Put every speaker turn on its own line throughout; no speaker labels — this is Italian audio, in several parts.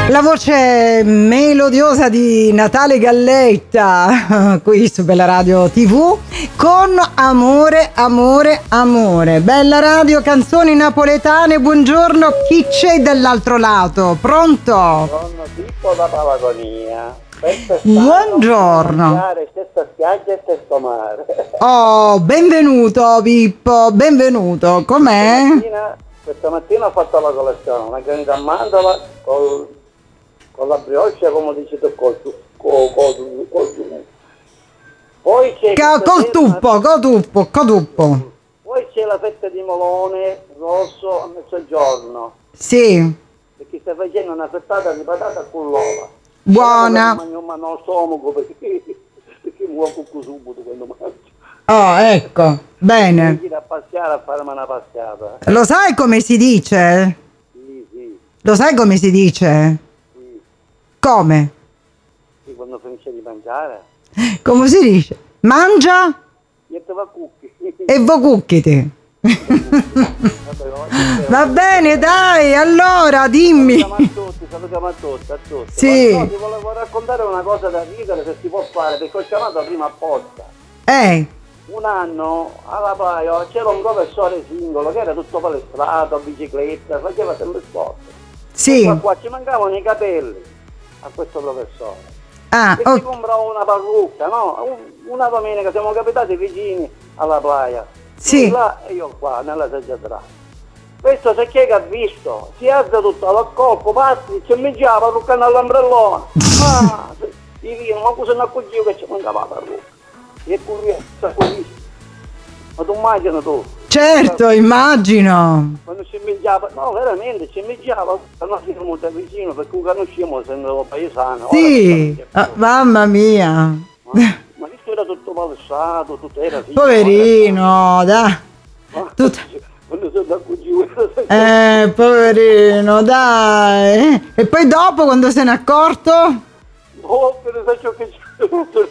La voce melodiosa di Natale Galletta qui su Bella Radio TV con Amore, amore, amore. Bella Radio, canzoni napoletane. Buongiorno, chi c'è dall'altro lato? Pronto?
Buongiorno, Pippo da Palagonia.
Buongiorno.
Stessa spiaggia e stesso mare.
Oh, benvenuto Pippo, benvenuto. Com'è?
Questa mattina ho fatto la colazione, una granita a mandorla con la brioche, come dici tu, col poi c'è
Col tuppo.
Poi c'è la fetta di molone rosso a mezzogiorno.
Sì.
Perché stai facendo una fettata di patata con l'uova.
Buona.
Ma non stomaco perché mi vuoi subito quando mangio.
Oh, ecco, bene.
Devi a passeare a farmi una passata.
Lo sai come si dice?
Sì.
Lo sai come si dice?
Sì.
Come?
Sì, quando finisce di mangiare.
Come si dice? Mangia
E te va cucchi.
e vocucchiti. Va bene, dai, allora dimmi.
Salutiamo a tutti.
Sì.
No, ti volevo raccontare una cosa da ridere, se si può fare, perché ho chiamato prima apposta. Un anno alla Paio c'era un professore singolo che era tutto palestrato, a bicicletta, faceva sempre sport.
Sì.
Qua ci mancavano i capelli a questo professore.
Ah,
E si comprava una parrucca, no? Una domenica siamo capitati vicini alla playa.
Sì.
Lui là e io qua, nella sedia atrás. Questo se chi è che ha visto? Si alza tutto allo colpo, passi, ci mangiava la parrucca nell'ombrellone. Divino, ma cosa non accorgivo che ci mancava la parrucca? E curiosa così. Ma tu immagini tu?
certo, immagino.
Quando ci mangiava, no veramente ci mangiava, no, siamo molto vicino perché conosciamo essendo paesano.
Sì, mamma mia.
Ma questo era tutto palestrato, tutto era figo.
Poverino, dai.
Quando sono accorgivo.
Poverino, dai. E poi dopo, quando se n'è accorto?
Oh, per esempio che c'è.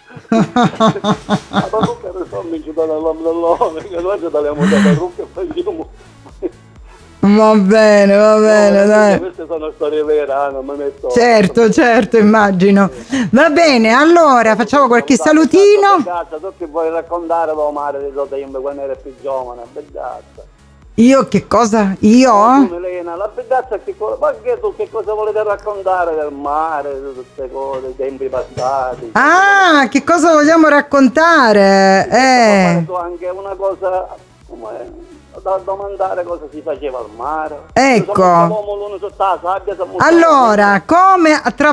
La parrucca era solo mangiata nell'ombrellone, che noi ci tagliamo la parrucca e facciamo.
Va bene, dai.
Queste sono storie vere, non mi metto.
Certo, immagino. Va bene, allora facciamo qualche salutino.
Tu che vuoi raccontare lo mare del tuo tempo quando eri più giovane, bellezza.
Io che cosa? Io?
Elena, la bellezza che cosa? Ma che cosa volete raccontare del mare, di tutte cose, dei tempi passati?
Ah, che cosa vogliamo raccontare?
Anche una cosa, come da domandare cosa si faceva al mare.
Ecco.
Sabbia,
allora, come tra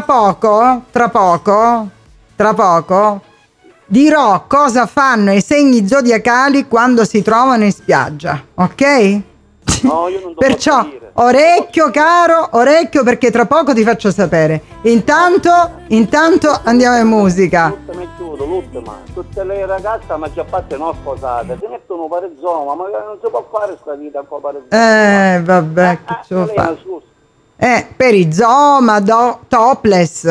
poco dirò cosa fanno i segni zodiacali quando si trovano in spiaggia, ok?
No, io non
perciò orecchio caro, orecchio, perché tra poco ti faccio sapere. Intanto andiamo in musica.
L'ultima, tutte le ragazze ma già fatte non sposate, si mettono parezzoma, ma non si può fare sta vita qua parezzoma.
Vabbè, che ce lo fa? Perizoma, topless.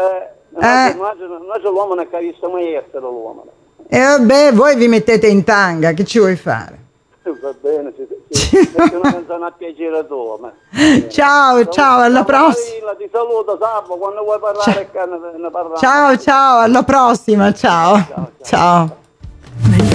L'uomo non ha visto mai essere l'uomo.
E vabbè, voi vi mettete in tanga, che ci vuoi fare?
Va bene, perché una canzone a piacere tuo.
Ciao, alla prossima.
Ti saluto, Salvo, quando vuoi parlare ne parliamo.
Ciao, alla prossima, ciao.